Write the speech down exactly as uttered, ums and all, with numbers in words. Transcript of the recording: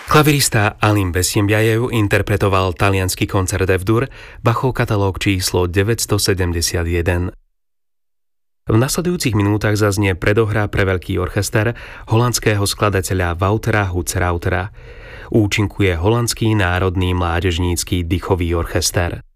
Klavirista Alim Besiembiajev interpretoval taliansky koncert F-dur, Bachov katalóg číslo deväťstosedemdesiatjeden. V nasledujúcich minútach zaznie predohrá pre veľký orchester holandského skladateľa Woutera Hutzrautera. Účinkuje holandský národný mládežnícky dýchový orchester.